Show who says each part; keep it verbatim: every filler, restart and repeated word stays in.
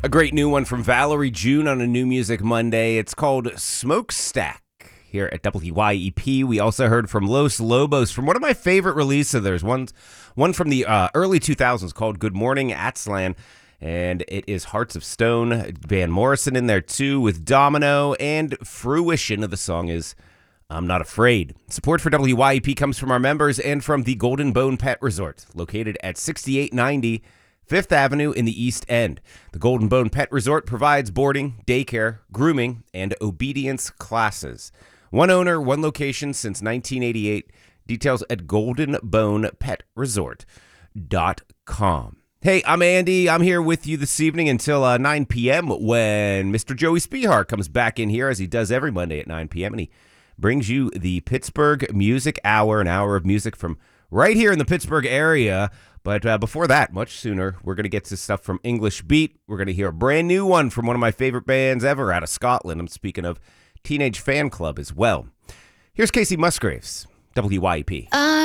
Speaker 1: A great new one from Valerie June on a New Music Monday. It's called Smokestack here at W Y E P. We also heard from Los Lobos from one of my favorite releases of theirs, one, one from the uh, early two thousands called Good Morning Atslan. And it is Hearts of Stone, Van Morrison in there too with Domino, and Fruition of the song is I'm Not Afraid. Support for W Y E P comes from our members and from the Golden Bone Pet Resort, located at sixty-eight ninety Fifth Avenue in the East End. The Golden Bone Pet Resort provides boarding, daycare, grooming, and obedience classes. One owner, one location since nineteen eighty-eight. Details at golden bone pet resort dot com. Hey, I'm Andy. I'm here with you this evening until uh, nine p.m. when Mister Joey Spehar comes back in here, as he does every Monday at nine p.m., and he brings you the Pittsburgh Music Hour, an hour of music from right here in the Pittsburgh area. But uh, before that, much sooner, we're going to get to stuff from English Beat. We're going to hear a brand new one from one of my favorite bands ever out of Scotland. I'm speaking of Teenage Fan Club as well. Here's Casey Musgraves, W Y E P.
Speaker 2: I